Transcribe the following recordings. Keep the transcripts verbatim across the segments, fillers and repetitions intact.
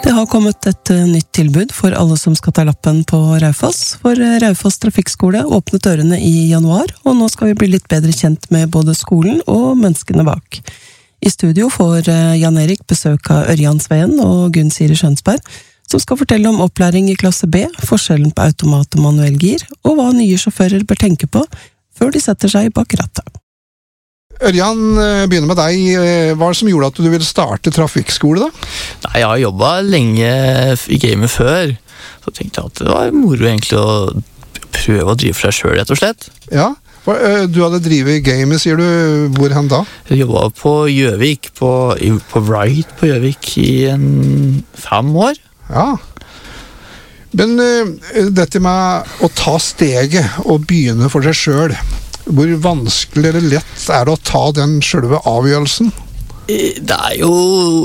Det har kommet et nytt tilbud for alle som skal ta lappen på Raufoss, for Raufoss Trafikkskole åpnet dørene i januar, og nå skal vi bli litt bedre kjent med både skolen og menneskene bak. I studio får Jan Erik besøk av Ørjan Sveen og Gunn Siri Skjønsberg, som skal fortelle om opplæring i klasse B, forskjellen på automat og manuell gir, og hva nye sjåfører bør tenke på før de setter seg bak rattet. Ørjan, begynner med deg. Hva er det som gjorde at du ville starte trafikkskole da? Nei, jeg har jobbet lenge i gamet før, så tenkte jeg at det var moro egentlig å prøve å drive for seg selv, rett og slett. Ja, du hadde drivet i gamet, sier du. Hvor hen da? Jeg jobbet på Gjøvik, på, på Wright på Gjøvik i en fem år. Ja. Men dette med å ta steget og begynne for seg selv, hvor vanskelig eller lett er det å ta den selve avgjørelsen? Det er jo...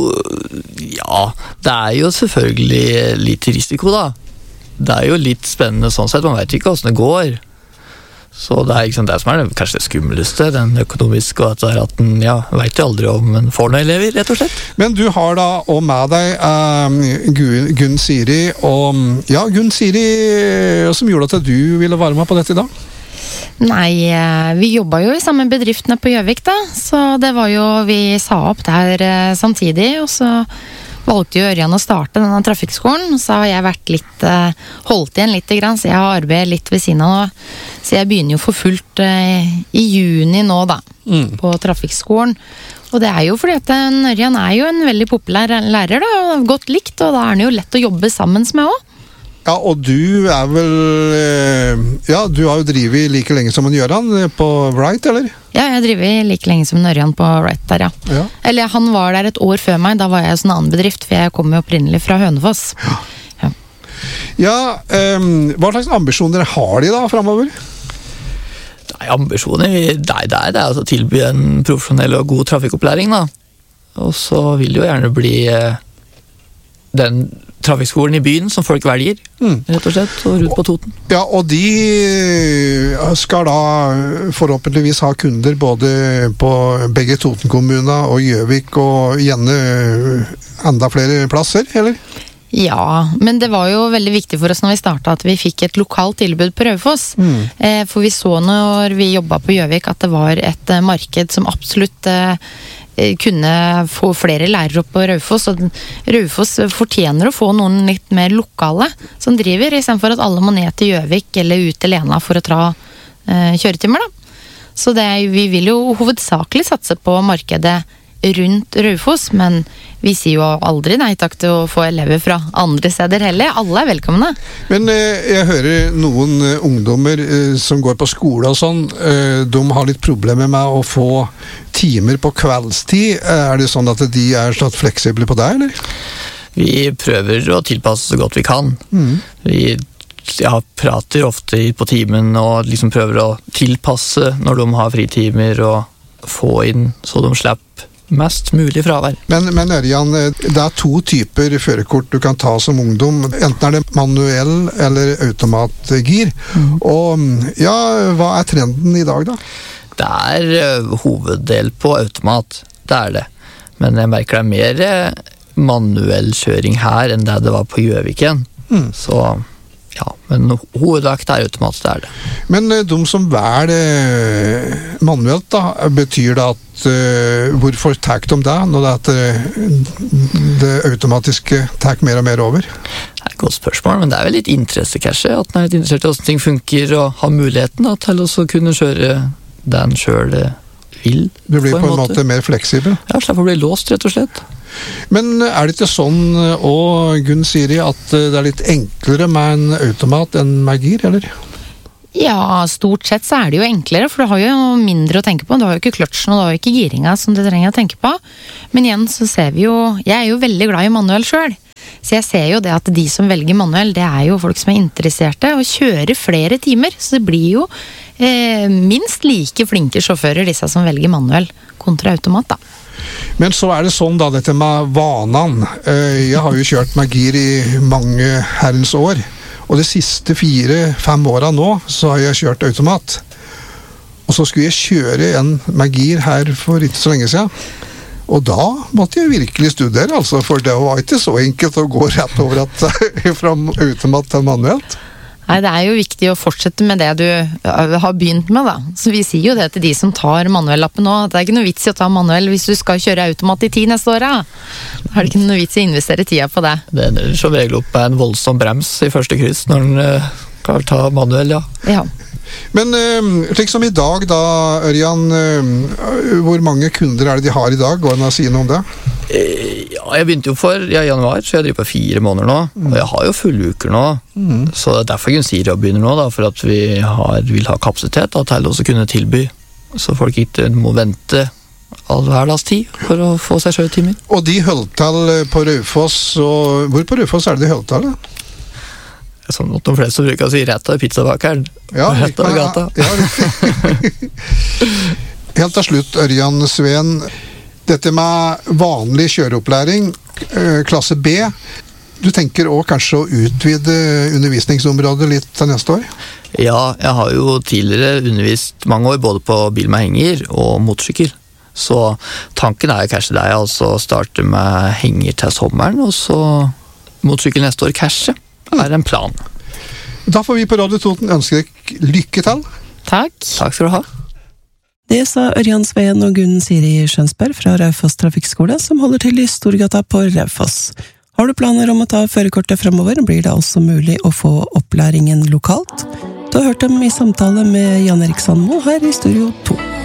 Ja, det er jo selvfølgelig litt risiko da. Det er jo litt spennende sånn sett, man vet ikke hvordan det går. Så det er liksom det som er det, kanskje det skummeleste, den økonomiske, og at det er at den, ja, vet jo aldri om en får noen elever, rett og slett. Men du har da og med deg uh, Gunn, Gunn Siri, og ja, Gunn Siri, som gjorde at du ville være med på dette i dag? Nei, vi jobbet jo i samme bedriftene på Gjøvik da, så det var jo, vi sa opp der samtidig, og så valgte jo Ørjan å starte denne trafikkskolen, så har jeg vært litt, holdt igjen litt grann, så jeg har arbeidet litt ved siden av nå, så jeg begynner jo for fullt i juni nå da, mm. på trafikkskolen, og det er jo fordi at Ørjan er jo en veldig populær lærer da, og godt likt, og da er han jo lett å jobbe sammen med også. Ja, og du er vel, ja, du har jo drivet like lenge som en Gjøran på Wright, eller? Ja, jeg har drivet like lenge som en Ørjan på Wright der, ja. ja. Eller han var der et år før meg, da var jeg hos en annen bedrift, for jeg kom jo opprinnelig fra Hønefoss. Ja, ja. ja um, hva slags ambisjoner har de da fremover? Nei, ambisjoner, nei, det er det altså å tilby en profesjonell og god trafikkopplæring da. Og så vil det jo gjerne bli uh, den trafikkskolen i byen som folk velger, mm. rett og slett, og rundt på Toten. Ja, og de skal da forhåpentligvis ha kunder både på begge Toten-kommuner og Gjøvik, og gjerne enda flere plasser, eller? Ja, men det var jo veldig viktig for oss når vi startet at vi fikk et lokalt tilbud på Raufoss. Mm. Eh, for vi så når vi jobbet på Gjøvik at det var et eh, marked som absolutt eh, kunne få flere lærere opp på Raufoss, og Raufoss fortjener å få noen litt mer lokale som driver, i stedet for at alle må ned til Gjøvik eller ut til Lena for å ta eh, kjøretimer da. Så det, vi vil jo hovedsakelig satse på markedet rundt Raufoss, men vi sier jo aldri nei takk til å få elever fra andre steder heller. Alle er velkomne. Men eh, jeg hører noen eh, ungdommer eh, som går på skole og sånn, eh, de har litt problemer med å få timer på kveldstid. Er det sånn at de er sånn fleksible på det, eller? Vi prøver å tilpasse så godt vi kan. Mm. Vi ja, prater ofte på timen og liksom prøver å tilpasse når de har fritimer og få inn så de slipper mest mulig fravær. Men, men Ørjan, det er to typer førerkort du kan ta som ungdom. Enten er det manuell eller automatgir. Mm. Og ja, hva er trenden i dag da? Det er uh, hoveddel på automat, det er det. Men jeg merker det er mer uh, manuell kjøring her enn det det var på Gjøviken. Mm. Så ja, men hovedvekt er automat, det er det. Men uh, de som velger uh, manuelt da, betyr det at uh, hvorfor tar de det når det, at, uh, det automatiske tar mer og mer over? Det er et godt spørsmål, men det er vel litt interesse kanskje, at man er litt interessert i hvordan ting funker og har muligheten da, til å kunne kjøre den selv vil. Du blir på en, på en måte. måte mer fleksibel? Ja, slapp å bli låst, rett og slett. Men er det ikke sånn, og Gunn Siri, at det er litt enklere med en automat enn med gir, eller? Ja, stort sett så er det jo enklere, for du har jo mindre å tenke på. Du har jo ikke kløtsjen, og du har jo ikke giringa som du trenger å tenke på. Men igjen så ser vi jo, jeg er jo veldig glad i manuell selv. Så jeg ser jo det at de som velger manuell, det er jo folk som er interesserte og kjører flere timer. Så det blir jo eh, minst like flinke sjåfører, disse som velger manuell kontra automat da. Men så er det sånn da, dette med vanan. Jeg har jo kjørt med gir i mange herrens år, og de siste fire-fem åra nå, så har jeg kjørt automat. Og så skulle jeg kjøre en med gir her for ikke så lenge siden. Og da måtte jeg virkelig studere, altså, for det var ikke så enkelt å gå rett over at fra automat til manuelt. Nei, det er jo viktig å fortsette med det du har begynt med, da. Så vi sier jo det til de som tar manuellappen nå, at det er ikke noe vits i å ta manuell hvis du skal kjøre automat i ti neste år, da. Da har det ikke noe vits i å investere tida på det. Det ender som regel opp med en voldsom brems i første kryss når den uh, kan ta manuell, ja. Ja. Men uh, slik som i dag da, Ørjan, uh, hvor mange kunder er det de har i dag? Går det an å si noe om det? Ja, jeg begynte jo for ja, januar, så jeg driver på fire måneder nå, mm. og jeg har jo fulle uker nå, mm. så det er derfor Gunsira begynner nå, da, for at vi har, vil ha kapasitet da, til å kunne tilby, så folk ikke må vente all hverdags tid for å få seg kjøretimer. Og de holdt til på Raufoss, og hvor på Raufoss er det de holdt til? Sånn at de fleste bruker å si rett av pizzabakeren, ja, rett av gata. Ja, riktig. Helt til slutt, Ørjan Sveen, dette med vanlig kjøreopplæring, klasse B, du tenker også kanskje å utvide undervisningsområdet litt til neste år? Ja, jeg har jo tidligere undervist mange år, både på bil med henger og motorsykkel. Så tanken er kanskje det, altså starte med henger til sommeren, og så motorsykkel neste år kanskje, er en plan. Da får vi på Radio Toten ønske deg lykke til. Takk. Takk skal du ha. Det sa Ørjan Sveen og Gunn Siri Skjønsberg fra Raufoss Trafikkskole, som holder til i Storgata på Raufoss. Har du planer om å ta førerkortet fremover, blir det altså mulig å få opplæringen lokalt. Du har hørt dem i samtale med Jan Erik Sandmo her i Studio to.